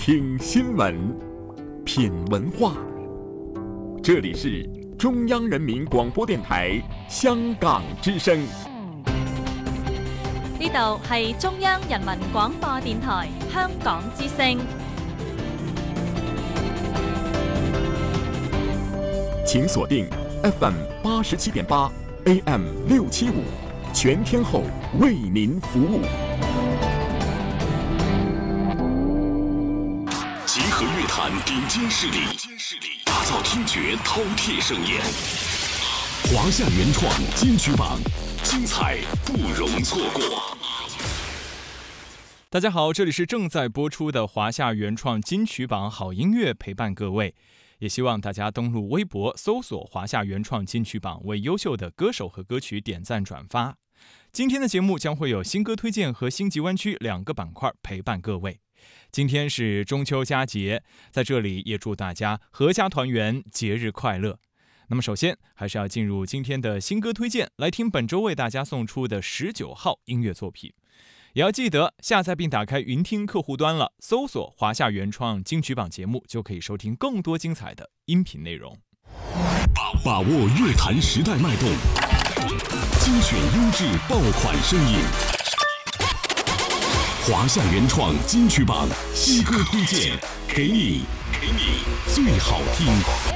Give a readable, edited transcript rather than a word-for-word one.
听新闻，品文化。这里是中央人民廣播電台香港之聲。 呢度係中央人民廣播電台香港之聲。 請鎖定 FM 87.8 AM 675，全天候為您服務。集合樂壇頂尖勢力，打造聽覺饕餮盛宴。華夏原創金曲榜，精彩不容錯過。 大家好，这里是正在播出的华夏原创金曲榜，好音乐陪伴各位。也希望大家登录微博搜索华夏原创金曲榜，为优秀的歌手和歌曲点赞转发。今天的节目将会有新歌推荐和星级湾区2个板块陪伴各位。今天是中秋佳节，在这里也祝大家阖家团圆，节日快乐。那么首先还是要进入今天的新歌推荐，来听本周为大家送出的19号音乐作品。也要记得下载并打开云听客户端了，搜索华夏原创金曲榜节目，就可以收听更多精彩的音频内容。 把握乐坛时代脉动，精选优质爆款声音。华夏原创金曲榜新歌推荐，给你最好听。